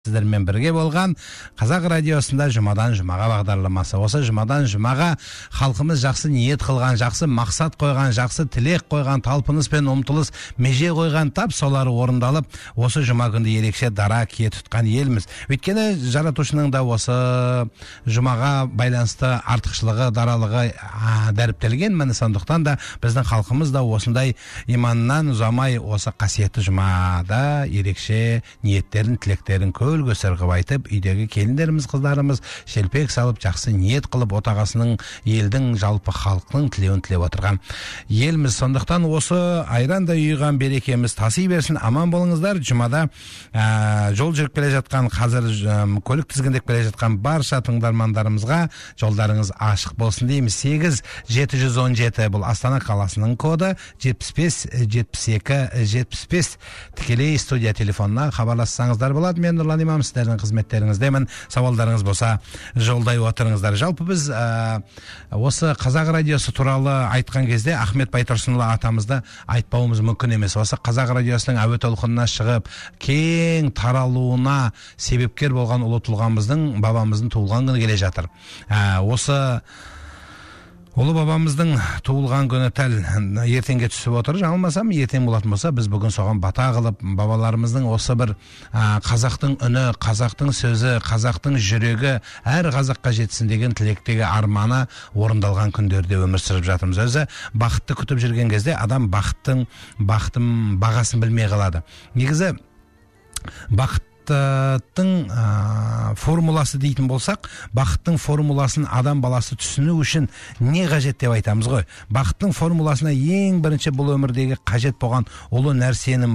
Сіздермен бірге болған Қазақ радиосында жұмадан жұмаға бағдарламасы. Осы жұмадан жұмаға халқымыз жақсы ниет қылған, жақсы мақсат қойған, жақсы тілек қойған, талпыныс пен ұмтылыс меже қойған, тап солары орындалып, осы жұма күнді ерекше дара кие тұтқан елміз. Өйткені жаратушының да осы жұмаға байланысты артықшылығы, даралығы дәріптелген. Міне сондықтан да біздің халқымыз да осындай иманнан ұзамай осы қасиетті жұмада ерекше ниеттерін, тілектерін өлгөсір қып айтып, үйдегі келіндеріміз, қыздарымыз шелпек салып, жақсы ниет қылып, отағасының, елдің, жалпы халықтың тілеуін тілеп отырған елміз. Сондықтан осы айранда үйған берекеміз таси берсін. Аман болыңыздар. Жұмада жол жүріп келе жатқан, қазір көлік тізгіндеп келе жатқан барша тыңдармандарымызға жолдарыңыз ашық болсын дейміз. 8-717 бұл Астана қаласының коды, 75-72-75 тікелей студия телефонына хабарлассаңыздар болады. Мен Нұрлан Имам, сіздердің қызметтеріңіздемін. Сауалдарыңыз болса жолдай отырыңыздар. Жалпы біз осы Қазақ радиосы туралы айтқан кезде Ахмет Байтұрсынұлы атамызды айтпауымыз мүмкін емес. Осы Қазақ радиосының әуе толқынына шығып, кең таралуына себепкер болған ұлы тұлғамыздың, бабамыздың туылған күні келе жатыр. Осы ұлы бабамыздың туылған күні тәл ертеңге түсіп отыр. Жаңылмасам, ертең болатын болса, біз бүгін соған бата қылып, бабаларымыздың осы бір қазақтың үні, қазақтың сөзі, қазақтың жүрегі әр қазаққа жетсін деген тілектегі арманы орындалған күндерде өмір сүріп жатырмыз. Өзі бақытты күтіп жүрген кезде адам бақыттың бағасын білмей қалады. Негізі бақыттың формуласы дейтін болсақ, бақыттың формуласын адам баласы түсіну үшін не қажет деп айтамыз ғой. Бақыттың формуласына ең бірінші бұл өмірдегі қажет болған ұлы нәрсенің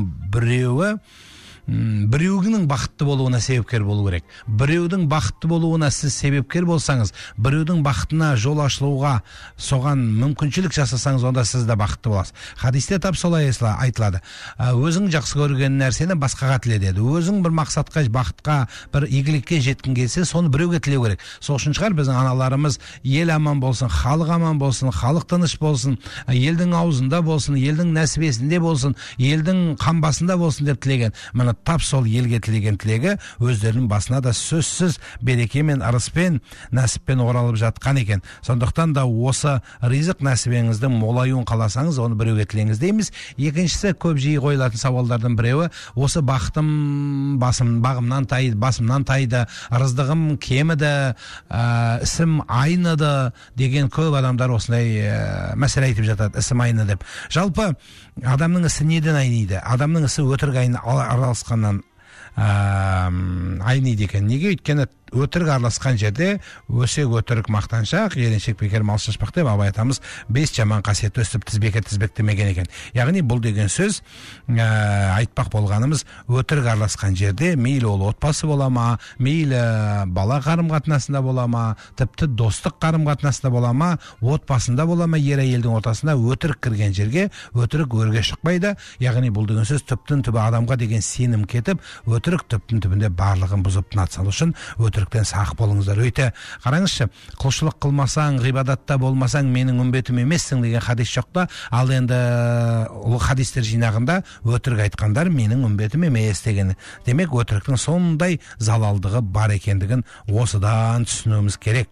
біреудің бақытты болуына себепкер болу керек. Біреудің бақытты болуына сіз себепкер болсаңыз, біреудің бақытына жол ашылуға соған мүмкіншілік жасасаңыз, онда сіз де бақытты боласыз. Хадисте тап солай айтылады. Өзің жақсы көрген нәрсені басқаға тіле деді. Өзің бір мақсатқа, бақытқа, бір игілікке жеткің келсе, соны біреуге тілеу керек. Сол үшін шығар біздің аналарымыз ел аман болсын, халық аман болсын, халық тыныш болсын, елдің аузында болсын, елдің нәсібесінде болсын, елдің қамбасында болсын деп тілеген. Міне тап сол елге тілеген тілегі өздерінің басына да сөзсіз берекемен, ырыспен, нәсіппен оралып жатқан екен. Сондықтан да осы ризық нәсібеңіздің молаюын қаласаңыз, оны біреуге тілеңіз дейміз. Екіншісі, көп жиі қойылатын сауалдардың біреуі, осы бақытым бағымнан тайды, басымнан тайды, ырыздығым кеміді, ісім айныды деген көп адамдар осындай мәселе айтып жатады, ісім айны деп. Жалпы адамның ісі неден айниды? Адамның ісі өтірік араласқаннан айниды екен. Неге? Өйткені өтірік араласқан жерде өсек өтірік мақтаншақ, ереншек бекер мал шашпақ деп Абай атамыз 5 жаман қасиет өстіп тізбекке демеген екен. Яғни бұл деген сөз айтпақ болғанымыз, өтірік араласқан жерде мейлі ол отбасы бола ма, мейлі бала қарым-қатынасында бола ма, тіпті достық қарым-қатынасында бола ма, отбасында бола ма, ер әйелдің ортасында өтірік кірген жерге өтірік өрге шықпайды. Яғни бұл деген сөз түптің түбі адамға деген сенім кетіп, өтірік түптің түбінде барлығын бұзып тынатсал үшін өтіріктен сақ болыңыздар. Өйте қараңызшы, құлшылық қылмасаң, ғибадатта болмасаң, менің үмбетім емессің деген хадис жоқ та, ал енді ұлы хадистер жинағында өтірік айтқандар менің үмбетім емес деген. Демек, өтіріктің сондай залалдығы бар екендігін осыдан түсінуіміз керек.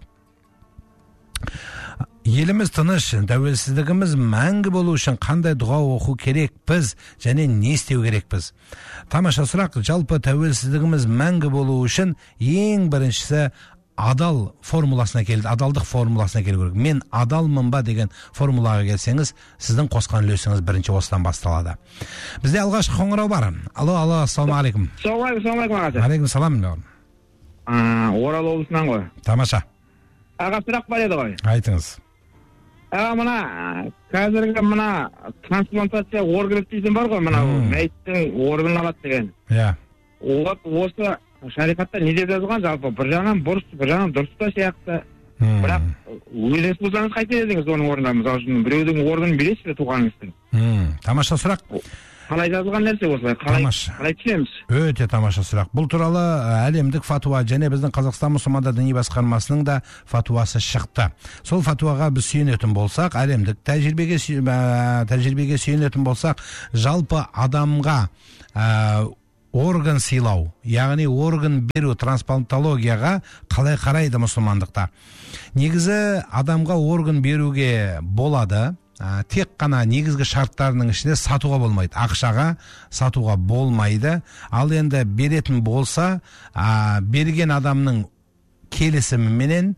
Еліміз тыныш, тәуелсіздігіміз мәңгі болу үшін қандай дұға оқу керек біз, және не істеу керек біз? Тамаша сұрақ. Жалпы тәуелсіздігіміз мәңгі болу үшін ең біріншісі адал формуласына келді, адалдық формуласына келу керек. Мен адалмын ба деген формулаға келсеңіз, сіздің қосқан үлесіңіз бірінші осыдан басталады. Бізде алғашқы қоңырау бар. Алло, ассалаумағалейкум. Ассалаумағалейкум аға. Алейкум салам. Орал облысынан ғой. Тамаша. Аға, сұрақ бар еді ғой. Айтыңыз. Мына қазіргі мына трансплантация орган дейсің бар ғой, мына мәйіттің органын алады деген. Иә. Осы шариғатта не деп жазылған? Жалпы бір жағынан бұрыс, бір жағынан дұрыс та сияқты. Бірақ өзіңіз болсаңыз қайтер едіңіз оның орнында? Мысалы үшін біреудің органын бересіз бе туғаныңыздың? Тамаша сұрақ. Қалай жазылған нәрсе осылай? Қалай түсінеміз? Өте тамаша сұрақ. Бұл туралы әлемдік фатуа және біздің Қазақстан мұсылмандар діни басқармасының да фатуасы шықты. Сол фатуаға біз сүйенетін болсақ, әлемдік тәжірибеге сүйенетін болсақ, жалпы адамға орган сыйлау, яғни орган беру, трансплантологияға қалай қарайды мұсылмандықта? Негізі адамға орган беруге болады, тек қана негізгі шарттарының ішінде сатуға болмайды, ақшаға сатуға болмайды. Ал енді беретін болса, берген адамның келісіміменен,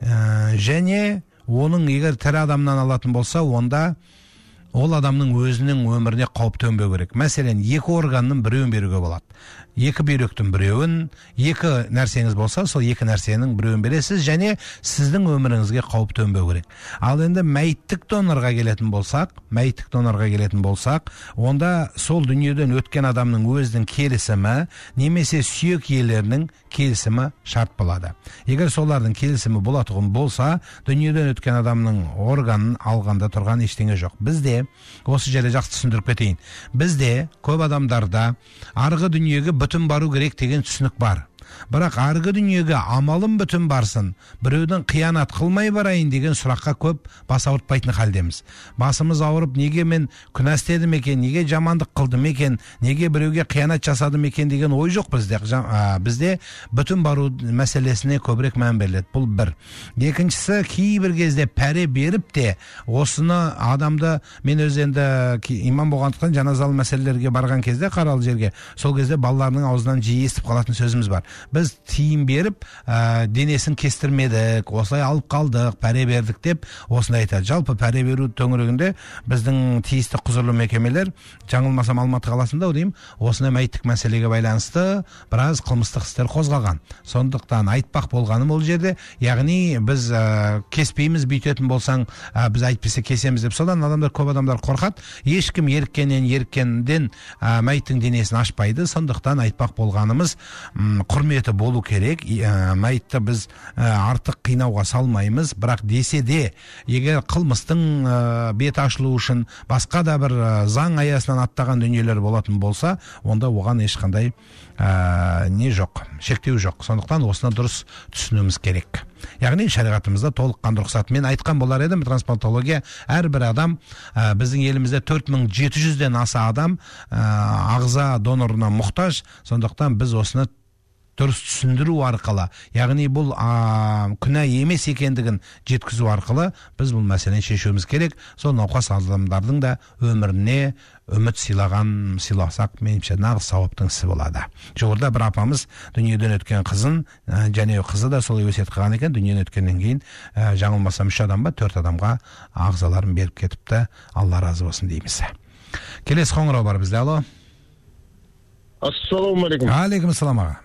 және оның егер тірі адамнан алатын болса, онда ол адамның өзінің өміріне қауіп төнбеу керек. Мәселен, 2 органның біреуін беруге болады. 2 бүйректің біреуін, 2 нәрсеңіз болса, сол 2 нәрсенің біреуін бересіз, және сіздің өміріңізге қауіп төнбеу керек. Ал енді мәйіттік донорға келетін болсақ, онда сол дүниеден өткен адамның өзінің келісімі, немесе сүйек иелерінің келісімі шарт болады. Егер солардың келісімі болатұғын болса, дүниеден өткен адамның органын алғанда тұрған ештеңе жоқ. Бізде, осы жерде жақсы түсіндіріп кетейін, бізде көп адамдарда арғы дүниеге бүтін бару керек деген түсінік бар. Бірақ арғы дүниеге амалым бүтін барсын, біреудің қиянат қылмай барайын деген сұраққа көп бас ауыртпайтын халдеміз. Басымыз ауырып, неге мен күнә істедім екен, неге жамандық қылдым екен, неге біреуге қиянат жасадым екен деген ой жоқ бізде. Бізде бүтін бару мәселесіне көбірек мән беріледі. Бұл бір. Екіншісі, кейбір кезде пәре беріп те, осыны адамды, мен өз енді имам болғандықтан жаназалы мәселелерге барған кезде, қаралы жерге, сол кезде балаларының аузынан жиі естіп қалатын сөзіміз бар. Біз тиын беріп, денесін кестірмедік, осылай алып қалдық, пәре бердік деп осындай айтады. Жалпы пәре беру төңірегінде біздің тиісті құзырлы мекемелер, жаңылмасам Алматы қаласында деймін, осындай мәйіттік мәселеге байланысты біраз қылмыстық істер қозғаған. Сондықтан айтпақ болғаным ол жерде, яғни біз кеспейміз, бүйтетін болсаң, біз айтпесе кесеміз деп, содан көп адамдар қорқады. Ешкім еріккенден мәйіттің денесін ашпайды. Сондықтан айтпақ болғанымыз, құрметі болу керек. Мәйітті біз артық қинауға салмаймыз, бірақ десе де, егер қылмыстың беті ашылу үшін басқа да бір заң аясынан аттаған дүниелер болатын болса, онда оған ешқандай не жоқ, шектеу жоқ. Сондықтан осыны дұрыс түсінуіміз керек. Яғни шариғатымызда толыққанды рұқсат. Мен айтқан болар едім, трансплантология әрбір адам, біздің елімізде 4700-ден аса адам ағза донорына мұқтаж. Сондықтан біз осыны дұрыс түсіндіру арқылы, яғни бұл күнә емес екендігін жеткізу арқылы біз бұл мәселені шешуіміз керек. Сол науқас адамдардың да өміріне үміт сыйласақ, меніңше нағыз сауаптың ісі болады. Жуырда бір апамыз дүниеден өткен қызын, және қызы да солай өсиет қылған екен. Дүниеден өткеннен кейін жаңылмасам 3 адам ба 4 адамға ағзаларын беріп кетіпті. Алла разы болсын дейміз. Келесі қоңырау бар бізде. Алло. Ассалаумағалейкум. Алейкум аға.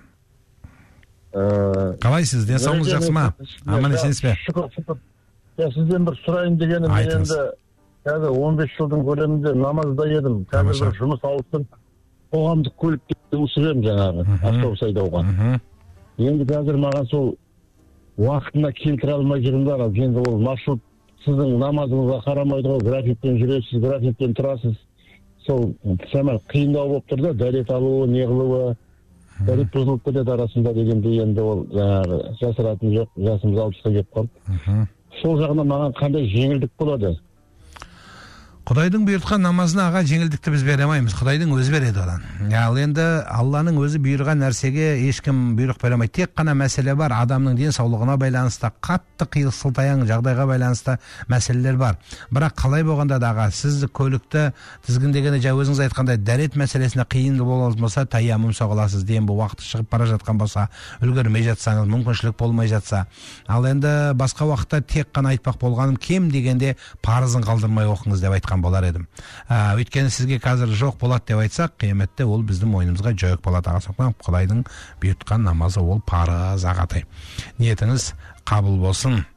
Қалайсыз? Денсаулығыңыз жақсы ма? Аман есенсіз бе? Шүкір. Сізден бір сұрайын дегенім, мен енді қазір 15 жылдың көлемінде намазда едім. Қазір бір жұмыс ауыстырып, қоғамдық көлікте өсіремін жаңағы, автобус айдауға. Енді қазір маған сол уақытына келтіре алмай жүрмін. Енді ол маршрут сіздің намазыңызға қарамайды ғой, графикпен жүресіз, графикпен тұрасыз. Сол шамал қиындау болып тұр да, дәрет алуы, не қылуы, дәрет бұзылып кетеді арасында дегенде, енді ол жаңағы жасыратын жоқ, жасымыз 60-қа келіп қалды. Сол жағынан маған қандай жеңілдік болады? Құдайдың бұйыртқан намазына аға жеңілдікті біз бере алмаймыз. Құдайдың өзі береді одан. Ал енді Алланың өзі бұйырған нәрсеге ешкім бұйрық бере алмайды. Тек қана мәселе бар, адамның денсаулығына байланысты, қатты қиылсылтаяң жағдайға байланысты мәселелер бар. Бірақ қалай болғанда да аға, сіз көлікті тізгіндегенде жаңа өзіңіз айтқандай дәрет мәселесіне қиын болса, таяммум соғыласыз. Дейін бұл уақыт шығып бара жатқан болса, үлгермей жатсаңыз, мүмкіншілік болмай жатса. Ал енді басқа уақытта тек қана айтпақ болғаным, кем дегенде парызын қалдырмай оқыңыз деп айтқан болар едім. Өйткені сізге қазір жоқ болады деп айтсақ, қияметте ол біздің мойнымызға жойық болады. Сондықтан Құдайдың бұйыртқан намазы ол парыз ағатай. Ниетіңіз қабыл болсын.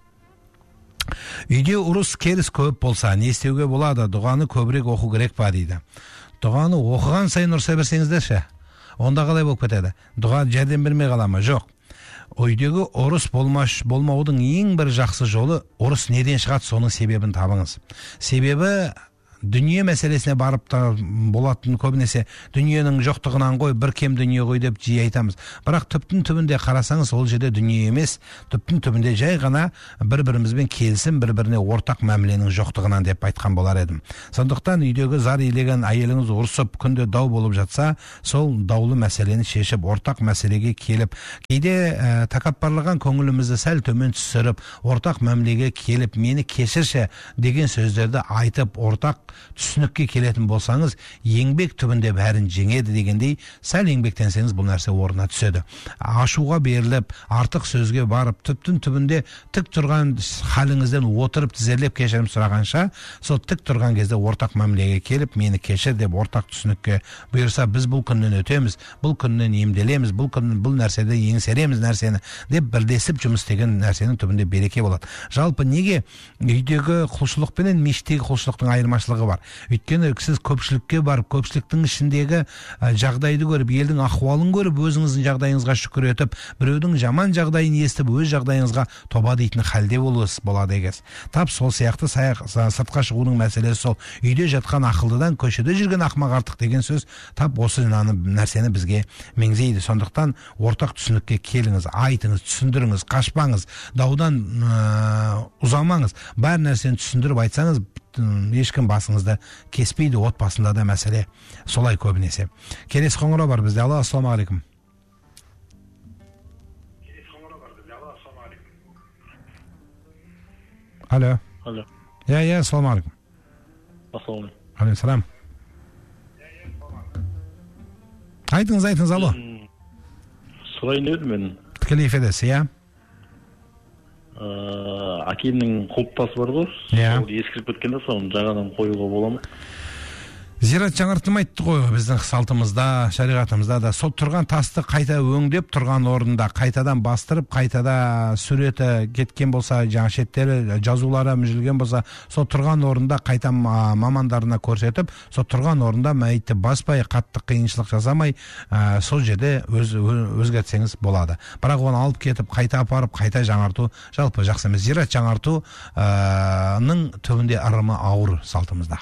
Үйде ұрыс керіс көп болса, не істеуге болады? Дұғаны көбірек оқу керек па дейді. Дұғаны оқыған сайын ұрса берсеңіздерші, онда қалай болып кетеді? Дұға жәрдем бермей қала ма? Жоқ. Үйдегі ұрыс болмаудың ең бір жақсы жолы, ұрыс неден шығады, соның себебін табыңыз. Себебі дүние мәселесіне барып та болатын, көбінесе дүниенің жоқтығынан ғой, бір кем дүние ғой деп жиі айтамыз. Бірақ түптің түбінде қарасаңыз, ол жерде дүние емес, түптің түбінде жай ғана бір-бірімізбен келісім, бір-біріне ортақ мәміленің жоқтығынан деп айтқан болар едім. Сондықтан үйдегі зар илеген әйеліңіз ұрсып, күнде дау болып жатса, сол даулы мәселені шешіп, ортақ мәселеге келіп, кейде тәкаппарлаған көңілімізді сәл төмен түсіріп, ортақ мәмілеге келіп, мені кешірші деген сөздерді айтып, ортақ түсінікке келетін болсаңыз, еңбек түбінде бәрін жеңеді дегендей, сәл еңбектенсеңіз бұл нәрсе орнына түседі. Ашуға беріліп, артық сөзге барып, түптің түбінде тік тұрған халіңізден отырып тізерлеп кешірім сұрағанша, сол тік тұрған кезде ортақ мәмілеге келіп, мені кешір деп ортақ түсінікке бұйырса, біз бұл күннен өтеміз, бұл күннен емделеміз, бұл нәрседе еңсереміз нәрсені деп бірлесіп жұмыс істеген нәрсенің түбінде береке болады. Жалпы неге үйдегі құлшылық пенен мешіттегі құлшылықтың айырмашылығы бар? Өйткені сіз көпшілікке барып, көпшіліктің ішіндегі жағдайды көріп, елдің ахуалын көріп, өзіңіздің жағдайыңызға шүкір етіп, біреудің жаман жағдайын естіп, өз жағдайыңызға тоба дейтін халде болады екенсіз. Тап сол сияқты сыртқа шығудың мәселесі сол. Үйде жатқан ақылдыдан көшеде жүрген ақымақ артық деген сөз тап осы нәрсені бізге меңзейді. Сондықтан ортақ түсінікке келіңіз, айтыңыз, түсіндіріңіз, қашпаңыз, даудан ұзамаңыз. Бар нәрсені түсіндіріп айтсаңыз, ешкім басыңызды кеспейді. Отбасында да мәселе солай көбінесе. Келесі қоңырау бар бізде. Алло, ассалаумағалейкум. Алло. Алло. Я, ассалаумағалейкум. Ассалаумағалейкум. Алейкум. Айтыңыз, алло. Сұрайын едім мен. Тікелей эфирдесіз, иә? Әкемнің құлпытасы бар ғой. Иә. Ол ескіріп кеткенде соны жаңадан қоюға бола ма? Зират жаңартылмайды ғой біздің салтымызда, шариғатымызда да. Сол тұрған тасты қайта өңдеп, тұрған орында қайтадан бастырып, қайтада суреті кеткен болса, жаңа шеттері, жазулары мүжілген болса, сол тұрған орында қайта мамандарына көрсетіп, сол тұрған орында мәйітті баспай, қатты қиыншылық жасамай, сол жерде өзгертсеңіз болады. Бірақ оны алып кетіп, қайта апарып, қайта жаңарту жалпы жақсы емес. Зират жаңартуның түбінде ырымы ауыр салтымызда.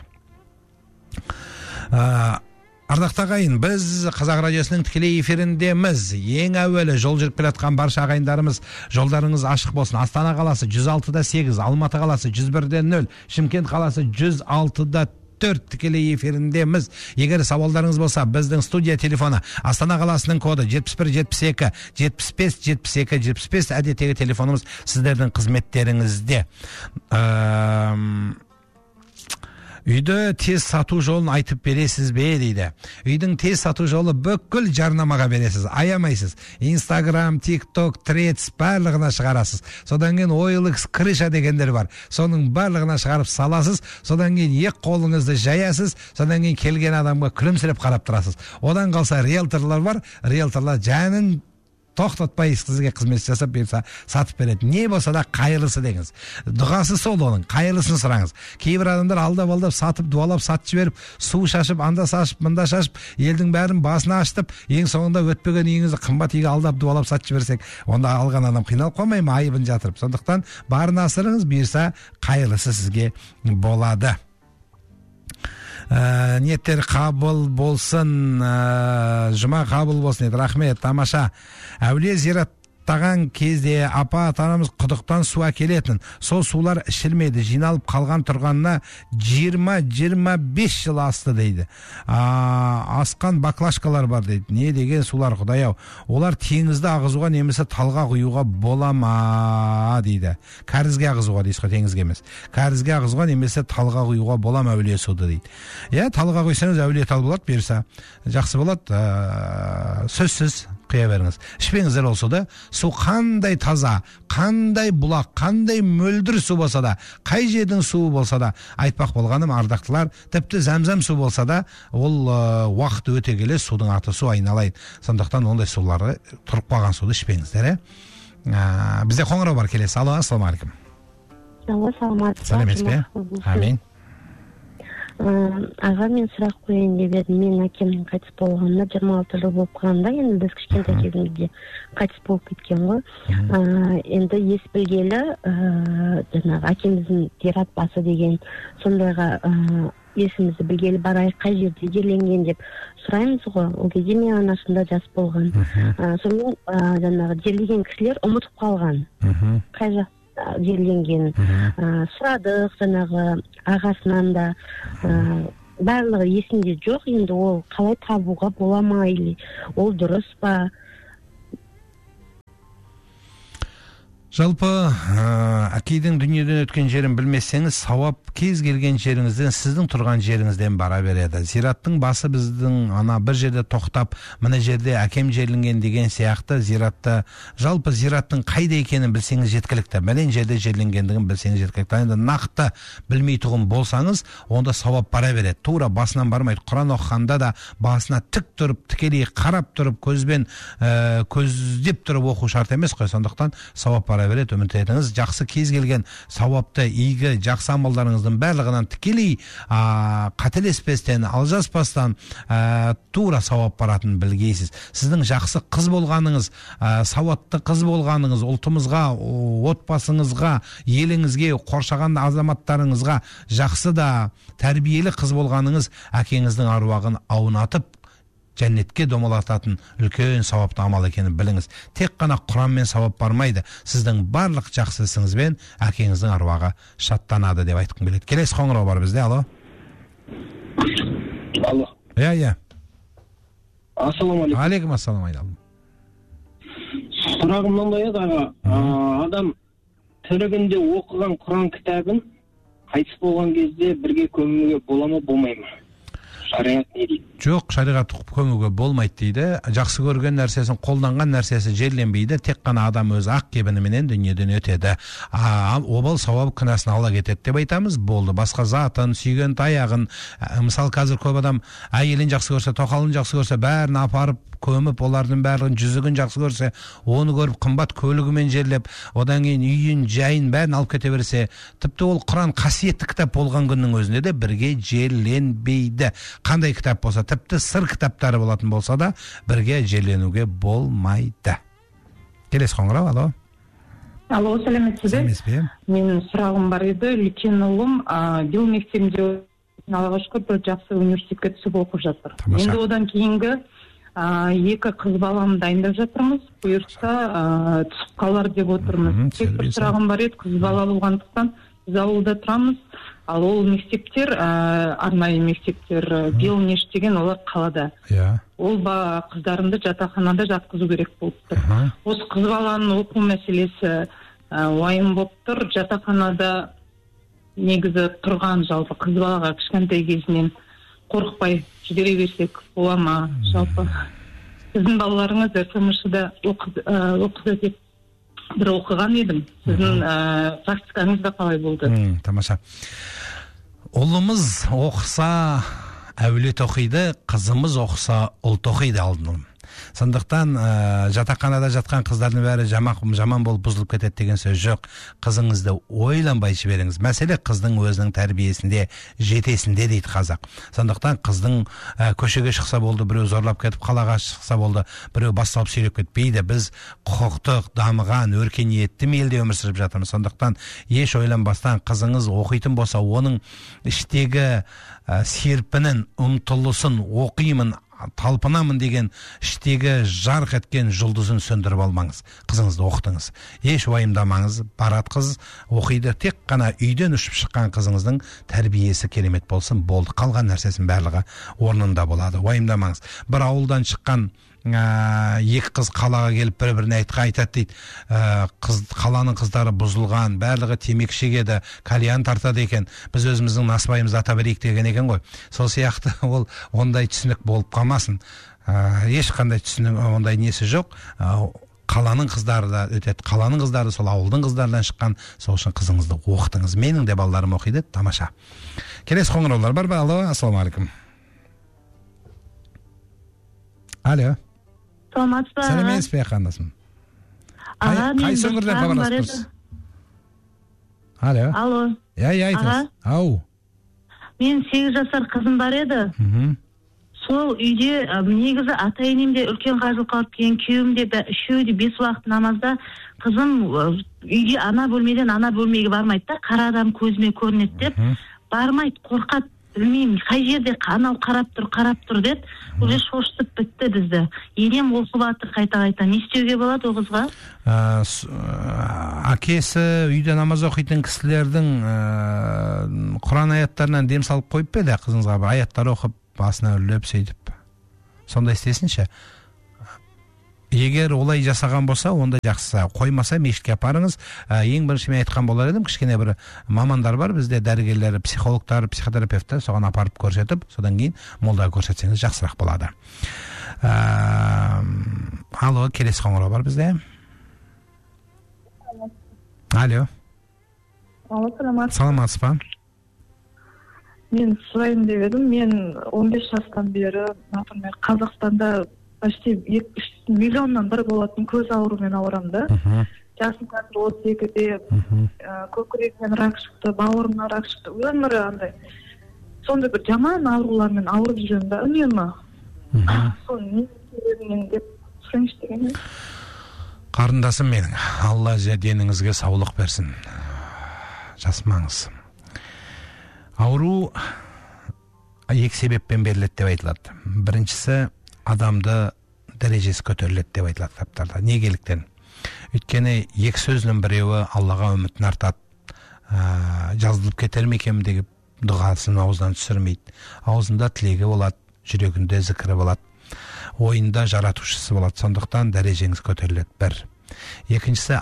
Ардақты ағайын, біз Қазақ радиосының тікелей эфиріндеміз. Ең әуелі жол жүріп келе жатқан барша ағайындарымыз, жолдарыңыз ашық болсын. Астана қаласы 106-8, Алматы қаласы 101-0, Шымкент қаласы 106-4 тікелей эфиріндеміз. Егер сауалдарыңыз болса, біздің студия телефоны Астана қаласының коды 71-72 75-72-75, әдеттегі телефонымыз сіздердің қызметтеріңізде. Үйді тез сату жолын айтып бересіз бе дейді. Үйдің тез сату жолы бүкіл жарнамаға бересіз, аямайсыз. Инстаграм, тикток, Threads барлығына шығарасыз. Содан кейін OLX крыша дегендер бар. Соның барлығына шығарып саласыз. Содан кейін ек қолыңызды жаясыз. Содан кейін келген адамға күлімсіреп қарап тұрасыз. Одан қалса риэлторлар бар. Риэлторлар жанын тоқтатпай сізге қызмет жасап берсе сатып береді. Не болса да қайырлысы деңіз. Дұғасы сол оның, қайырлысын сұраңыз. Кейбір адамдар алдап сатып, дуалап сатып жіберіп, су шашып, анда шашып, мында шашып, елдің бәрін басына аштып, ең соңында өтпеген үйіңізді қымбат үйге алдап, дуалап сатып жіберсек, онда алған адам қиналып қалмай ма, айыбын жатырып. Сондықтан барын асырыңыз, бұйырса қайырлысы сізге болады. Ниеттер қабыл болсын, жұма қабыл болсын еді. Рахмет, тамаша. Әулие зираттаған кезде апа-атамыз құдықтан су әкелетін. Сол сулар ішілмеді, жиналып қалған тұрғанына 20-25 жыл асты дейді. Асқан баклашкалар бар дейді. Не деген сулар, Құдай-ау. Олар теңізді ағызуға немесе талға құюға бола ма дейді. Кәрізге ағызуға дейсіз ғой, теңізге емес. Кәрізге ағызуға немесе талға құюға бола ма әулие суды дейді. Иә, талға құйсаңыз әулие тал болады, берса жақсы болады. Сөзсіз құя беріңіз. Ішпеңіздер ол суды. Су қандай таза, қандай бұлақ, қандай мөлдір су болса да, қай жердің суы болса да, айтпақ болғаным, ардақтылар, тіпті зәмзәм су болса да, ол уақыт өте келе судың аты су айналайын. Сондықтан ондай суларды, тұрып қалған суды ішпеңіздер. Бізде қоңырау бар, келесі. Алло, ассалаумағалейкум. Алло, саламатсыз. Сәлеметсіз бе? Амин. Аға, мен сұрақ қояйын деп едім. Мен әкемнің қайтыс болғанына 26 жыл болып қалғанда, енді біз кішкентай кезімізде қайтыс болып кеткен ғой. Енді ес білгелі, жаңағы әкеміздің зират басы деген сондайға есімізді білгелі барайық, қай жерде жерленген деп сұраймыз ғой. Ол кезде мен анасында жас болған. Сонымен жаңағы жерлеген кісілер ұмытып қалған. Қай жақта жерленгенін сұрадық, жаңағы ағасынан да барлығы есінде жоқ. Енді ол қалай табуға бола ма, или ол дұрыс па? Жалпы әкейдің дүниеден өткен жерін білмесеңіз, сауап кез келген жеріңізден, сіздің тұрған жеріңізден бара береді. Зираттың басы біздің ана бір жерде тоқтап, мына жерде әкем жерленген деген сияқты зиратты, жалпы зираттың қайда екенін білсеңіз жеткілікті. Мәлен жерде жерленгендігін білсеңіз жеткілікті. Енді нақты білмейтұғын болсаңыз, онда сауап бара береді. Тура басынан бармайды. Құран оқығанда да басына тік тұрып, тікелей қарап тұрып, көзбен көздеп тұрып оқу шарт емес қой. Сондықтан сауап бара береді. Үміт етіңіз, жақсы кез келген сауапты, игі, жақсы амалдарыңыздың барлығынан тікелей қателеспестен, алжаспастан тура сауап баратын білгейсіз. Сіздің жақсы қыз болғаныңыз, сауатты қыз болғаныңыз, ұлтымызға, отбасыңызға, еліңізге, қоршаған азаматтарыңызға жақсы да тәрбиелі қыз болғаныңыз әкеңіздің аруағын аунатып жәннетке домалататын үлкен сауапты амал екенін біліңіз. Тек қана Құранмен сауап бармайды. Сіздің барлық жақсы ісіңізбен әкеңіздің аруағы шаттанады деп айтқым келеді. Келесі қоңырау бар бізде. Алло. Алло. Иә. Ассаламалейкум. Алейкум ассалам, айдалым. Сұрағым мынандай еді, аға. Адам тірігінде оқыған Құран кітабын қайтыс болған кезде бірге көмуге бола ма, болмай ма? Шариғат не дейді? Жоқ, шариғат көмуге болмайды дейді. Жақсы көрген нәрсесін, қолданған нәрсесі жерленбейді. Тек қана адам өз ақ кебініменен дүниеден өтеді. Обал сауап күнәсін ала кетеді деп айтамыз. Болды. Басқа затын, сүйген таяғын, мысалы қазір көп адам әйелін жақсы көрсе, тоқалын жақсы көрсе, бәрін апарып көміп, олардың бәрін жүзігін жақсы көрсе, оны көріп қымбат көлігімен жерлеп, одан кейін үйін, жайын бәрін алып кете берсе, тіпті ол Құран қасиетті кітап болған күннің өзінде де бірге жерленбейді. Қандай кітап болса, тіпті сыр кітаптары болатын болса да, бірге жерленуге болмайды. Келесі қоңырау. Алло. Алло, сәлеметсіз бе? Менің сұрағым бар еді. Үлкен ұлым биыл мектебінде, Аллаға шүкір, бір жақсы университетке түсіп оқып жатыр. Енді одан кейінгі екі қыз баланы дайындап жатырмыз. Бұйыртса түсіп қалар деп отырмыз. Тек бір сұрағым бар еді. Қыз бала болғандықтан біз ауылда тұрамыз. Ал ол мектептер, арнайы мектептер, биыл нештеген олар қалада. Ол қыздарымды жатақханада жатқызу керек болып тұр. Осы қыз баланың оқу мәселесі уайым болып тұр. Жатақханада негізі тұрған жалпы қыз балаға кішкентай кезінен қорықпай жібере берсек бола ма? Жалпы сіздің балаларыңыз СМШ-да оқыды деп бір оқыған едім. Сіздің практикаңыз да қалай болды? Тамаша. Ұлымыз оқыса әулет оқиды, қызымыз оқыса ұлт оқиды алдым. Сондықтан жатақханада жатқан қыздардың бәрі жаман болып бұзылып кетеді деген сөз жоқ. Қызыңызды ойланбай жіберіңіз. Мәселе қыздың өзінің тәрбиесінде, жетесінде дейді қазақ. Сондықтан қыздың көшеге шықса болды, біреу зорлап кетіп, қалаға шықса болды, біреу бас салып сүйреп кетпейді. Біз құқықтық, дамыған, өркениетті елде өмір сүріп жатырмыз. Сондықтан еш ойланбастан қызыңыз оқитын болса, оның іштегі серпінін, ұмтылысын, оқимын, талпынамын деген іштегі жарқ еткен жұлдызын сөндіріп алмаңыз. Қызыңызды оқытыңыз. Еш уайымдамаңыз. Барат қыз оқиды. Тек қана үйден ұшып шыққан қызыңыздың тәрбиесі керемет болсын, болды. Қалған нәрсесін барлығы орнында болады. Уайымдамаңыз. Бір ауылдан шыққан екі қыз қалаға келіп бір-біріне айтады дейді. Қаланың қыздары бұзылған, барлығы темекі шегеді, кальян тартады екен. Біз өзіміздің насыбайымызды ата берейік деген екен ғой. Сол сияқты ол ондай түсінік болып қалмасын. Ешқандай түсінік, ондай несі жоқ. Қаланың қыздары да өтеді. Қаланың қыздары сол ауылдың қыздарынан шыққан. Сол үшін қызыңызды оқытыңыз. Менің де балаларым оқиды. Тамаша. Келесі қоңыраулар бар ба? Алло, ассалаумағалейкум. Алло. Сәлеметсіз бе, қандасым? Қайсы өңірден хабарласып тұрсыз? Алло. Айтыңыз. Ау. Мен 8 жасар қызым бар еді. Сол үйде негізі ата-енем де үлкен қажылық алып келген, күйеуім де үшеуі де 5 уақыт намазда. Қызым үйге ана бөлмеден ана бөлмеге бармайды да, қара адам көзіме көрінеді деп бармайды, қорқады. білмеймін қай жерде анау қарап тұр деді, уже шошытып бітті бізді. Енем оқып жатыр қайта не істеуге болады ол қызға? Әкесі үйде намаз оқитын кісілердің Құран аяттарынан дем салып қойып па еді қызыңызға, бір аяттар оқып басына үрлеп сөйтіп сондай істесінші. Егер олай жасаған болса, онда жақсы. Қоймаса мешітке апарыңыз. Ең бірінші мен айтқан болар едім, кішкене бір мамандар бар бізде, дәрігерлер, психологтар, психотерапевттер, соған апарып көрсетіп, содан кейін молдаға көрсетсеңіз жақсырақ болады. Алло, келесі қоңырау бар бізде. Алло. Алло, саламатсыз ба? Мен сұрайын деп едім, мен 15 жастан бері, например, Қазақстанда почти 2 миллионнан бір болатын көз аурумен ауырамын да. Жасым қазір 32-де, көкірегімнен рак шықты, бауырымнан рак шықты. Өмірі андай. Сондай бір жаман аурулармен ауырып жүремін да, үнемі. Соны не себебінен деп сұрайыншы деген. Қарындасым менің, Алла деніңізге саулық берсін. Жасмаңыз. Ауру екі себеппен беріледі деп айтылады. Біріншісі, адамды дәрежесі көтеріледі деп айтылады кітаптарда. Негеліктен? Өйткені екі сөзінің біреуі Аллаға үмітін артады. Жазылып кетер ме екенмін деген дұғасын аузынан түсірмейді. Аузында тілегі болады, жүрегінде зікірі болады, ойында жаратушысы болады. Сондықтан дәрежеңіз көтеріледі. Бір. Екіншісі,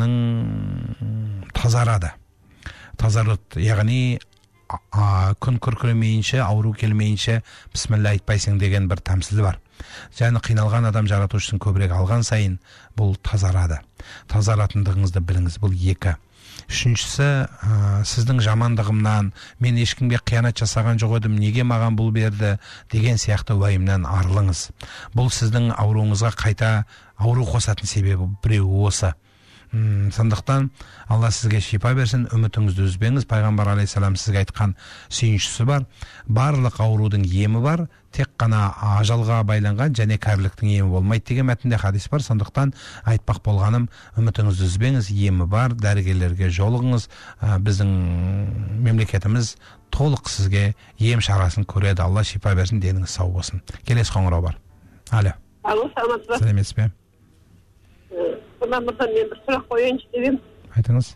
адамның тазарады. Тазарады, яғни күн күркіремейінше, ауру келмейінше бісміллә айтпайсың деген бір тәмсіл бар. Және қиналған адам жаратушысын көбірек алған сайын бұл тазарады. Тазаратындығыңызды біліңіз, бұл екі. Үшіншісі, сіздің жамандығымнан, мен ешкімге қиянат жасаған жоқ едім, неге маған бұл берді деген сияқты уайымнан арылыңыз. Бұл сіздің ауруыңызға қайта ауру қосатын себебі біреу осы. Сондықтан Алла сізге шипа берсін, үмітіңізді үзбеңіз. Пайғамбар алейхиссалам сізге айтқан сүйіншісі бар. Барлық аурудың емі бар, тек қана ажалға байланған және кәріліктің емі болмайды деген мәтінде хадис бар. Сондықтан айтпақ болғаным, үмітіңізді үзбеңіз, емі бар, дәрігерлерге жолығыңыз. Біздің мемлекетіміз толық сізге ем шарасын көреді. Алла шипа берсін, деніңіз сау болсын. Келесі қоңырау бар. Алло. Алло, саламатсыз ба? Сәлеметсіз бе? Мырза, мен бір сұрақ қояйыншы деп едім. Айтыңыз.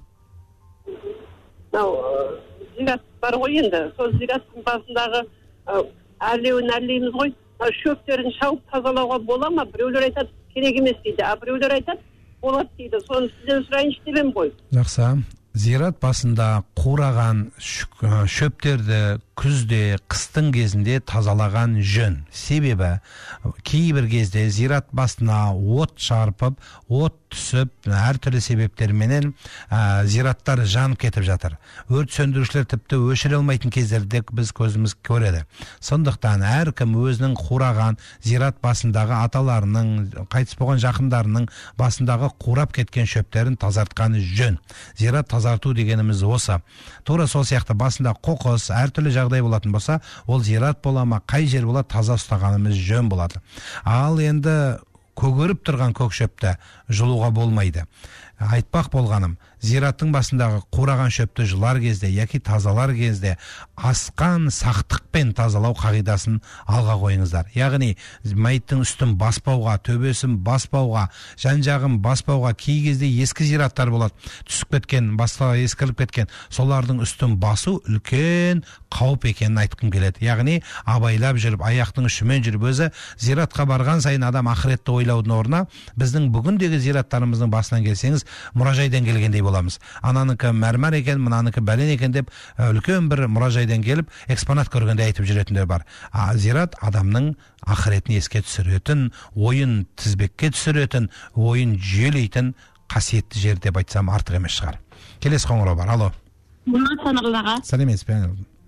Зират бар ғой енді. Сол зираттың басындағы әрлеуін әрлейміз ғой. Шөптерін шауып тазалауға бола ма? Біреулер айтады, керек емес дейді. Біреулер айтады, болады дейді. Соны сізден сұрайыншы деп едім ғой. Жақсы. Зират басында қураған шөптерді күзде, қыстың кезінде тазалаған жөн. Себебі кейбір кезде зират басына от шарпып, от түсіп, әртүрлі себептерменен зираттар жанып кетіп жатыр. Өрт сөндірушілер тіпті өшіре алмайтын кездерде біз көзіміз көреді. Сондықтан әркім өзінің қураған зират басындағы аталарының, қайтыс болған жақындарының басындағы қурап кеткен шөптерін тазартқаны жөн. Зират тазарту дегеніміз осы. Тура сол сияқты басында қоқыс, әртүрлі жағдай болатын болса, ол зират бола ма, қай жер болады, таза ұстағанымыз жөн болады. Ал енді көгеріп тұрған көк шөпті жұлуға болмайды. Айтпақ болғаным, зираттың басындағы қураған шөпті жұлар кезде, яки тазалар кезде асқан сақтықпен тазалау қағидасын алға қойыңыздар. Яғни, мәйіттің үстін баспауға, төбесін баспауға, жан-жағын баспауға, кей кезде ескі зираттар болады, түсіп кеткен, бастығы ескіріп кеткен, солардың үстін басу үлкен қауіп екенін айтқым келеді. Яғни, абайлап жүріп, аяқтың ұшымен жүріп, өзі зиратқа барған сайын адам ақыретті ойлаудың орнына, біздің бүгіндегі зираттарымыздың басынан келсеңіз, мұражайдан келгендей боламыз. Ананыкі мәрмәр екен, мынаныкі бәлен екен деп, үлкен бір мұражайдан келіп, экспонат көргенде айтып жүретіндер бар. Зират адамның ақыретін еске түсіретін, ойын тізбекке түсіретін, ойын жүйелейтін қасиетті жер деп айтсам артық емес шығар. Келесі қоңырау бар. Алло. Сәлеметсіз бе?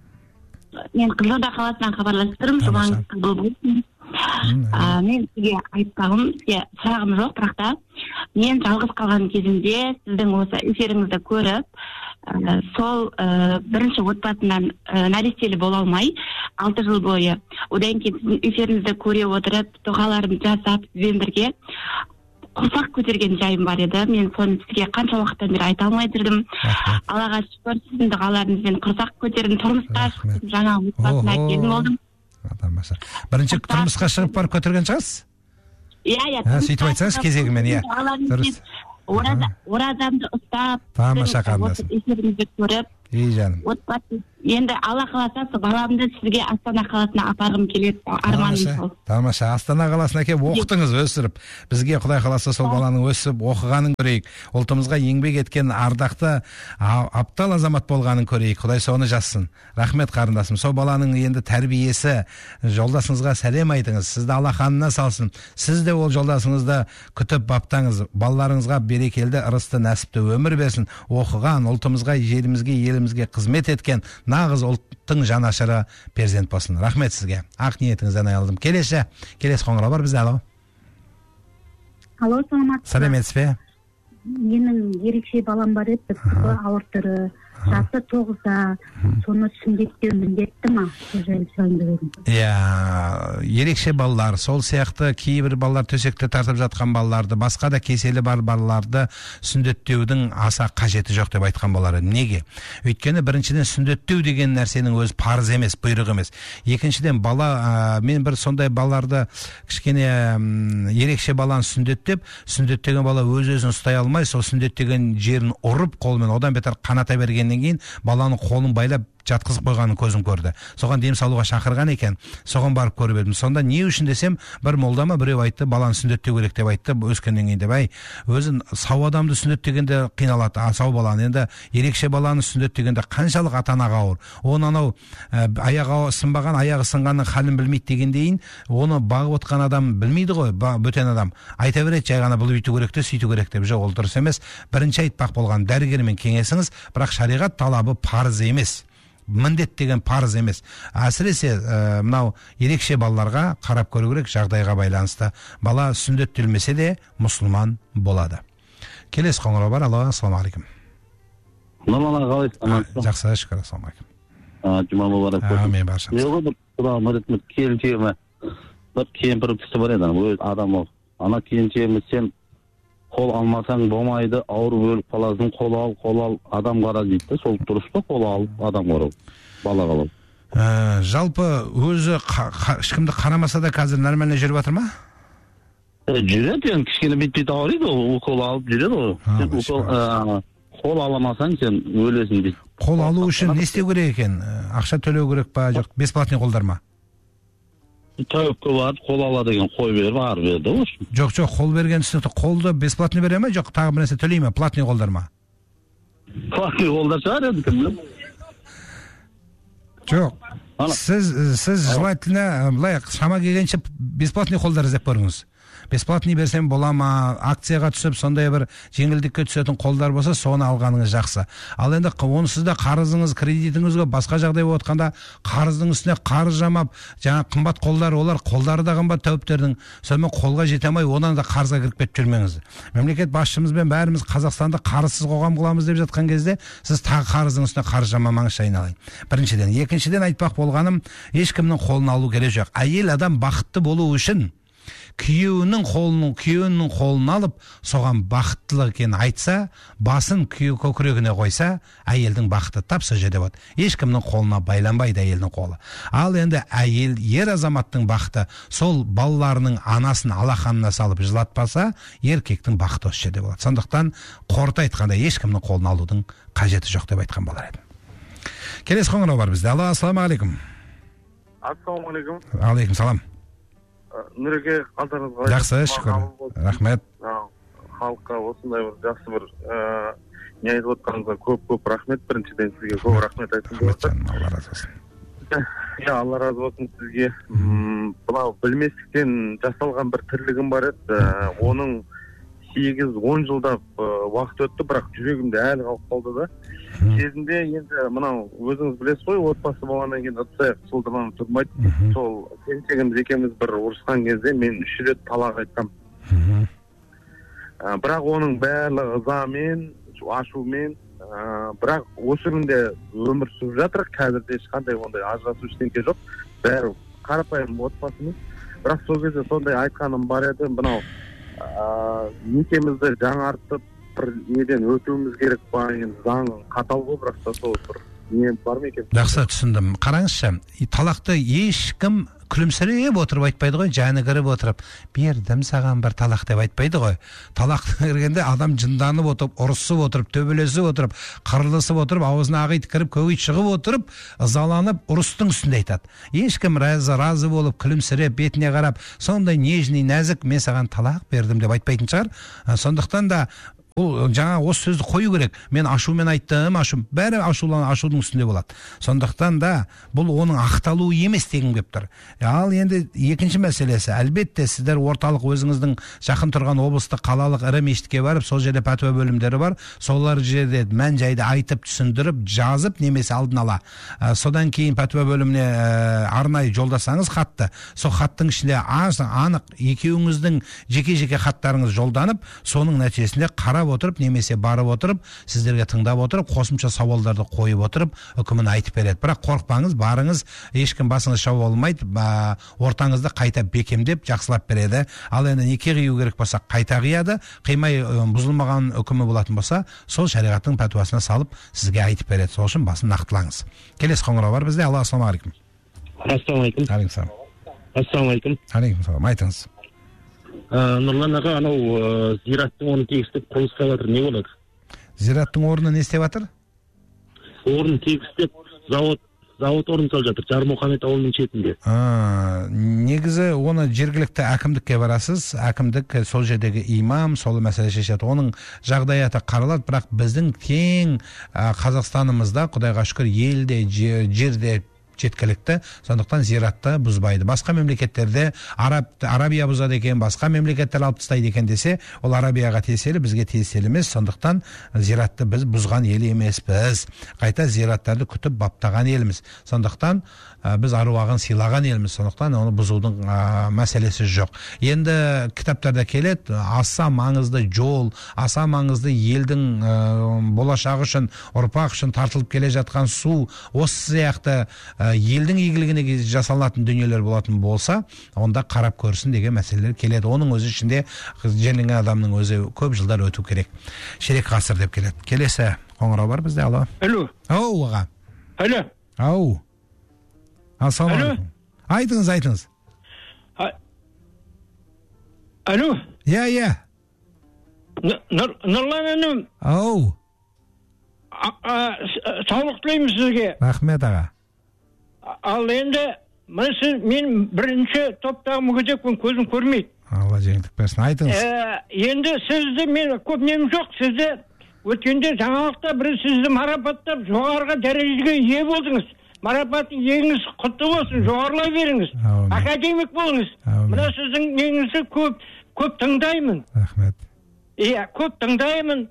Мен Қызылорда қаласынан хабарласып тұрмын. Жұбаңыз құтты болсын. Мен сізге айтпағым, сізге сұрағым жоқ, бірақ та мен жалғыз қалған кезімде сіздің осы эфиріңізді көріп, сол бірінші отбасынан нәрестелі бола алмай 6 жыл бойы, одан кейін сіздің эфиріңізді көре отырып, дұғаларымды жасап, сізбен бірге құрсақ көтерген жайым бар еді. Мен соны сізге қанша уақыттан бері айта алмай жүрдім. Аллаға шүкір, сіздің дұғаларыңызбен құрсақ көтердім, тұрмысқа шықтым, жаңа отбасына келін болдым. Тамаша. Бірінші тұрмысқа шығып барып көтерген шығарсыз? Иә. Сөйтіп айтсаңыз кезегімен, иә. Дұрыс. Оразамды ұстап, тамаша қарындасым. эфиріңізді көріп, жаным. Отбасы енді Алла қаласа баламды сізге Астана қаласына апарғым келеді, арманым сол. Тамаша, Астана қаласына келіп оқытыңыз, өсіріп. Бізге Құдай қаласа сол баланың өсіп оқығанын көрейік. Ұлтымызға еңбек еткен ардақты аптал азамат болғанын көрейік. Құдай соны жазсын. Рахмет қарындасым. Сол баланың енді тәрбиесі, жолдасыңызға сәлем айтыңыз. Сізді Алла қанына салсын. Сіз де ол жолдасыңызды күтіп баптаңыз. Балаларыңызға берекелді, ырысты, нәсіпті өмір берсін. Оқыған, ұлтымызға, жерімізге, елімізге қызмет еткен нағыз ұлттың жанашыры перзент болсын. Рахмет сізге. Ақ ниетіңізден аялдым. Келесі қоңырау бар бізде. Алло, саламатсыз. Сәлеметсіз бе? Менің ерекше балам бар еді, ауыр түрі. Жасы 9-да, соны сүндеттеу міндетті ма? Ерекше балалар, сол сияқты кейбір балалар төсекте тартып жатқан балаларды, басқа да кеселі бар балаларды сүндеттеудің аса қажеті жоқ деп айтқан болар едім. Неге? Өйткені біріншіден сүндеттеу деген нәрсенің өзі парыз емес, бұйрық емес. Екіншіден мен бір сондай балаларды кішкене ерекше баланы сүндеттеген бала өз-өзін ұстай алмай, сол сүндеттеген жерін ұрып қолмен, одан бетер қаната берген кейін баланың қолын байлап жатқызып қойғанын көзім көрді. Соған дем салуға шақырған екен. Соған барып көріп едім. Сонда не үшін десем, бір молдама біреу айтты, баланы сүндеттеу керек деп айтты, өскеннен кейін деп. Өзін сау адамды сүндеттегенде қиналады, сау баланы. Енді ерекше баланы сүндеттегенде қаншалық ата-анаға ауыр. Оны анау аяғы сынбаған, аяғы сынғанның халін білмейді дегендейін, оны бағып отқан адам білмейді ғой, бөтен адам. Айта береді, жай ғана бұл үйту керек те, сөйту керек деп. Жоқ, ол дұрыс емес. Бірінші айтпақ болған дәрігермен кеңесіңіз, бірақ шариғат талабы парыз емес. Міндет деген парыз емес. Әсіресе мынау ерекше балаларға қарап көру керек, жағдайға байланысты. Бала сүндеттелмесе де мұсылман болады. Келесі қоңырау бар. Алло, ассалаумағалейкум. Қалайсыз? Жақсы, шүкір, ассалаумағалейкум. Жұма мұбарак болсын. Әмин, баршамыз. Келіншегіме бір кемпір кісі бар еді, өз адам ол. Ана келіншегіме сен қол алмасаң болмайды, ауыр өліп қаласың, қол ал, адам қара дейді. Сол дұрыс па, қол алып, адам қарау, бала қалау? Жалпы өзі ешкімді қарамаса да қазір нормально жүріп жатыр ма? Жүреді, енді кішкене бет ауырайды, укол алып жүреді ғой. Қол аламасаң сен өлесің дейді. Қол алу үшін не істеу керек екен? Ақша төлеу керек па, жоқ бесплатный қолдар ма? Тәуіпке барып, қол ала деген қой беріп, ары берді ғой. Жоқ, қол берген түсінікті, қолды бесплатный бере ме, жоқ тағы бір нәрсе төлей ме, платный қолдар ма? Платный қолдар шығар еді, кім білем? Жоқ, сіз желательно, былай, шама келгенше бесплатный қолдар іздеп көріңіз. Бесплатный берсем бола ма, акцияға түсіп, сондай бір жеңілдікке түсетін қолдар болса, соны алғаныңыз жақсы. Ал енді онсыз да қарызыңыз, кредитіңізге басқа жағдай болып отқанда, қарыздың үстіне қарыз жамап, жаңа қымбат қолдар, олар қолдары да қымбат тәуіптердің, сонымен қолға жете алмай, онан да қарызға кіріп кетіп жүрмеңіз. Мемлекет басшымызбен бәріміз Қазақстанды қарызсыз қоғам қыламыз деп жатқан кезде, сіз тағы қарыздың үстіне қарыз жамамаңыз айналайын. Біріншіден, екіншіден айтпақ болғаным, ешкімнің қолын алу керек жоқ. Әйел адам бақытты болу үшін күйеуінің қолын алып, соған бақыттылық екенін айтса, басын көкірегіне қойса, әйелдің бақыты тап сол жерде болады. Ешкімнің қолына байланбайды әйелдің қолы. Ал енді әйел, ер азаматтың бақыты сол балаларының анасын алақанына салып жылатпаса, еркектің бақыты осы жерде болады. Сондықтан қорыта айтқанда ешкімнің қолын алудың қажеті жоқ деп айтқан болар едім. Келесі қоңырау бар бізде. Алло, ассалаумағалейкум. Ассалаумағалейкум. Алейкум салам. Нұреке, қалдарыңыз қалай? Жақсы, шүкір. Рахмет. Халыққа осындай бір жақсы бір не айтып отқаныңызға көп рахмет. Біріншіден сізге көп рахмет айтқым келіп отыр. Алла разы болсын. Алла разы болсын сізге. Бұнау білместіктен жасалған бір тірлігім бар еді. Оның 8-10 жылда уақыт өтті, бірақ жүрегімде әлі қалып қалды да. Кезінде енді мынау өзіңіз білесіз ғой, отбасы болғаннан кейін ыдыс-аяқ сылдырманы тұрмайды. Сол келіншегіміз екеуміз бір ұрысқан кезде мен 3 рет талақ айтқам. Бірақ оның барлығы ызамен, ашумен, бірақ осы күнде өмір сүріп жатыр. Қазірде ешқандай ондай ажырасу ештеңке жоқ. Бәрі қарапайым отбасымыз. Бірақ сол кезде сондай айтқаным бар еді, мынау некемізді жаңартып бір неден өтуіміз керек па, енді заң қатал ғой, бірақ та сол бір не бар ма екен? Жақсы түсіндім. Қараңызшы, талақты ешкім күлімсіреп отырып айтпайды ғой, жаны кіріп отырып, бердім саған бір талақ деп айтпайды ғой. Талақ кіргенде адам жынданып отырып, ұрысып отырып, төбелесіп отырып, қырылысып отырып, аузына ақ ит кіріп, көк ит шығып отырып, ызаланып, ұрыстың үстінде айтады. Ешкім разы болып, күлімсіреп, бетіне қарап, сондай нежный, нәзік, мен саған талақ бердім деп айтпайтын шығар. Сондықтан да ол жаңа осы сөзді қою керек. Мен ашумен айттым, бәрі ашудың үстінде болады. Сондықтан да бұл оның ақталуы емес дегім келіп тұр. Ал енді екінші мәселесі, әлбетте сіздер орталық өзіңіздің жақын тұрған облыстық қалалық ірі мешітке барып, сол жерде пәтуа бөлімдері бар, солар жерде мән жайды айтып, түсіндіріп, жазып, немесе алдын ала. Содан кейін пәтуа бөліміне арнайы жолдасаңыз хатты, сол хаттың ішінде анық екеуіңіздің жеке-жеке хаттарыңыз жолданып, соның нәтижесінде қарап отырып, немесе барып отырып, сіздерге тыңдап отырып, қосымша сауалдарды қойып отырып, үкімін айтып береді. Бірақ қорықпаңыз, барыңыз, ешкім басыңыз шауып алмайды, ортаңызды қайта бекемдеп, жақсылап береді. Ал енді неке қию керек болса, қайта қияды, қимай бұзылмаған үкімі болатын болса, сол шариғаттың пәтуасына салып, сізге айтып береді. Сол үшін басын нақтылаңыз. Келесі қоңырау бар бізде. Алло, ассалаумағалейкум. Ассалаумағалейкум. Ассалаумағалейкум. Алейкум, айтыңыз. Нұрлан аға, анау зираттың орнын тегістеп құрылыс жатыр, не болады? Зираттың орнын не істеп жатыр? Орнын тегістеп завод орнын салып жатыр, Жармұхамед ауылының шетінде. Негізі оны жергілікті әкімдікке барасыз, әкімдік сол жердегі имам сол мәселе шешеді. Оның жағдаяты қаралады, бірақ біздің кең Қазақстанымызда, Құдайға шүкір, елде, жерде жеткілікті, сондықтан зиратты бұзбайды. Басқа мемлекеттерде Арабия бұзады екен, басқа мемлекеттер алып тастайды екен десе, ол Арабияға тиесілі, бізге тиесілі емес. Сондықтан зиратты біз бұзған ел емеспіз. Қайта зираттарды күтіп баптаған елміз. Сондықтан біз аруағын сыйлаған елміз. Сондықтан оны бұзудың мәселесі жоқ. Енді кітаптарда келеді, аса маңызды жол, аса маңызды елдің болашағы үшін, ұрпақ үшін тартылып келе жатқан су, осы сияқты елдің игілігіне жасалатын дүниелер болатын болса, онда қарап көрсін деген мәселелер келеді. Оның өзі ішінде жерленген адамның өзі көп жылдар өту керек. Ширек ғасыр деп келеді. Келесі қоңырау бар бізде. Алло. Алло. Ау, аға. Алло. Ау. Ассалаумағалейкум. Айтыңыз. Алло. Иә. Нұрлан інім. Ау. Саулық тілеймін сізге. Рахмет, аға. Ал енді, мен бірінші топтағы мүгедекпін, көзім көрмейді. Алла жеңілдік берсін, айтыңыз. Енді сізді, мен көп нем жоқ, сізді өткенде жаңалықта бір сізді марапаттап, жоғарғы дәрежеге ие болдыңыз. Марапаттың еңіз құтты болсын, жоғарылай беріңіз. Академик болыңыз. Мына сіздің неңізді көп тыңдаймын. Рахмет. Көп тыңдаймын.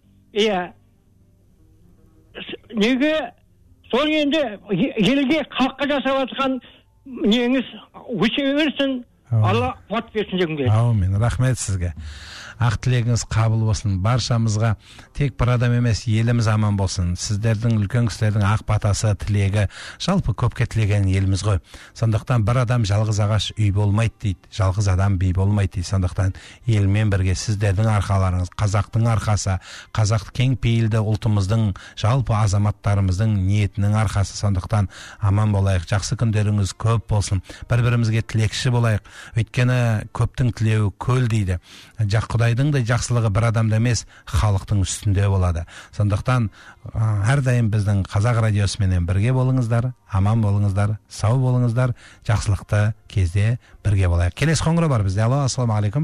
Неге сол енді елге халыққа жасап жатқан неңіз өсе берсін. Алла қуат берсін дегім келеді. Аумин, рахмет сізге. Ақ тілегіңіз қабыл болсын. Баршамызға тек бір адам емес, еліміз аман болсын. Сіздердің, үлкен кісілердің ақ батасы, тілегі, жалпы көпке тілеген еліміз ғой. Сондықтан бір адам жалғыз ағаш үй болмайды дейді, жалғыз адам бей болмайды дейді. Сондықтан елмен бірге сіздердің арқаларыңыз, қазақтың арқасы, қазақ кең пейілді ұлтымыздың, жалпы азаматтарымыздың ниетінің арқасы. Сондықтан аман болайық, жақсы күндеріңіз көп болсын. Бір-бірімізге тілекші болайық. Өйткені көптің тілеуі көл дейді. Құдайдың да жақсылығы бір адамда емес, халықтың үстінде болады. Сондықтан әрдайым біздің қазақ радиосыменен бірге болыңыздар, аман болыңыздар, сау болыңыздар, жақсылықты кезде бірге болайық. Келесі қоңырау бар бізде. Алло, ассалаумағалейкум.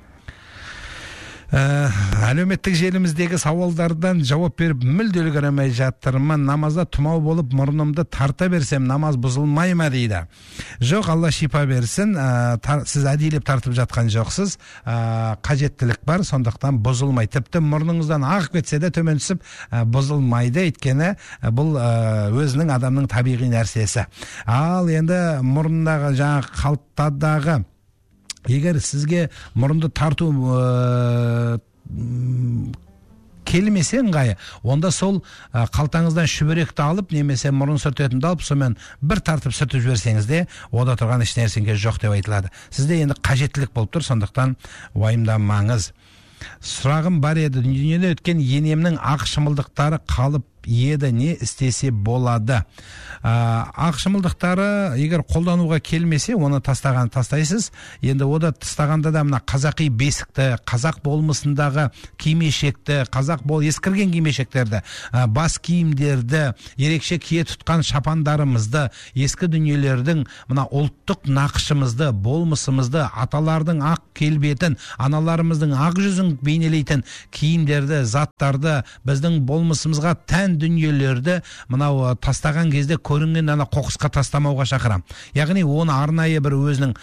Әлеуметтік желіміздегі сауалдардан жауап беріп мүлде үлгермей жатырмын. Намазда тұмау болып мұрнымды тарта берсем намаз бұзылмай ма дейді. Жоқ, Алла шипа берсін. Сіз әдейілеп тартып жатқан жоқсыз. Қажеттілік бар, сондықтан бұзылмай. Тіпті мұрныңыздан ағып кетсе де төмен түсіп бұзылмайды, өйткені бұл өзінің адамның табиғи нәрсесі. Ал енді мұрнындағы жаңа қалтадағы, егер сізге мұрынды тарту келмесе ыңғайы, онда сол қалтаңыздан шүберекті алып, немесе мұрын сүртетінді алып, сонымен бір тартып сүртіп жіберсеңіз де, ода тұрған еш нәрсеге жоқ деп айтылады. Сізде енді қажеттілік болып тұр, сондықтан уайымдамаңыз. Сұрағым бар еді, дүниеде өткен енемнің ақ шымылдықтары қалып еді, не істесе болады? Ақ шымылдықтары егер қолдануға келмесе, оны тастайсыз. Енді ода тастағанда да мына қазақи бесікті, қазақ болмысындағы кимешекті, ескірген кимешектерді, бас киімдерді, ерекше кие тұтқан шапандарымызды, ескі дүниелердің мына ұлттық нақышымызды, болмысымызды, аталардың ақ келбетін, аналарымыздың ақ жүзін бейнелейтін киімдерді, заттарды, біздің болмысымызға тән дүниелерді мынау тастаған кезде көрінген ана қоқысқа тастамауға шақырам. Яғни оны арнайы бір өзінің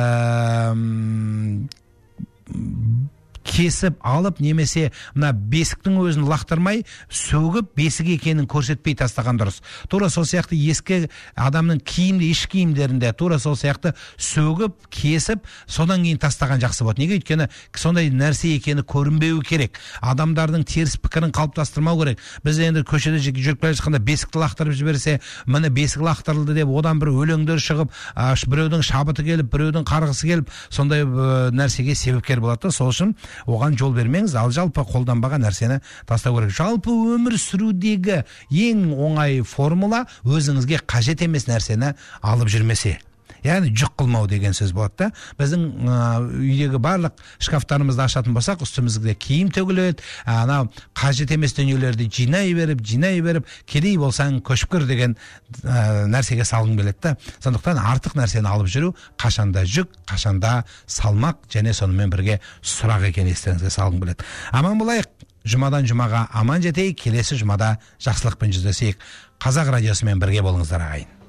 кесіп алып, немесе мына бесіктің өзін лақтырмай, сөгіп, бесік екенін көрсетпей тастаған дұрыс. Тура сол сияқты ескі адамның киімді, іш киімдерінде тура сол сияқты сөгіп, кесіп, содан кейін тастаған жақсы болады. Неге? Өйткені сондай нәрсе екені көрінбеуі керек. Адамдардың теріс пікірін қалыптастырмау керек. Біз енді көшеде жүріп келе жатқанда бесікті лақтырып жіберсе, міне бесік лақтырылды деп, одан бір өлеңдер шығып, біреудің шабыты келіп, біреудің қарғысы келіп, сондай нәрсеге себепкер болады. Сол үшін оған жол бермеңіз, ал жалпы қолданбаған нәрсені тастау керек. Жалпы өмір сүрудегі ең оңай формула өзіңізге қажет емес нәрсені алып жүрмесе. Яғни жүк қылмау деген сөз болады да. Біздің үйдегі барлық шкафтарымызды ашатын болсақ, үстімізде киім төгіледі, анау қажет емес дүниелерді жинай беріп, кедей болсаң көшіп кір деген нәрсеге салғым келеді да. Сондықтан артық нәрсені алып жүру қашанда жүк, қашанда салмақ, және сонымен бірге сұрақ екен естеріңізге салғым келеді. Аман болайық, жұмадан жұмаға аман жетейік, келесі жұмада жақсылықпен жүздесейік. Қазақ радиосымен бірге болыңыздар ағайын.